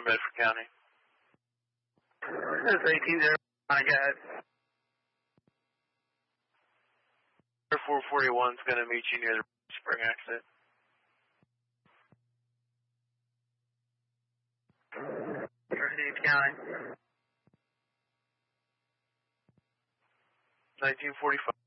from Bedford County. That's 18-0, I got 441 is going to meet you near the Spring exit. Keep going. 1945.